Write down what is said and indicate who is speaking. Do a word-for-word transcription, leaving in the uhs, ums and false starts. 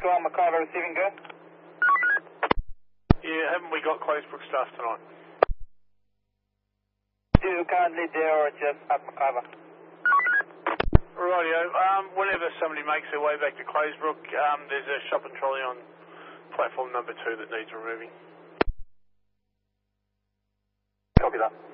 Speaker 1: to one, Macarthur receiving good.
Speaker 2: Yeah, haven't we got Closebrook staff tonight?
Speaker 1: Do you currently there or just at Macarthur?
Speaker 2: Rightio, um, whenever somebody makes their way back to Closebrook, um, there's a shopping trolley on platform number two that needs removing.
Speaker 1: Copy that.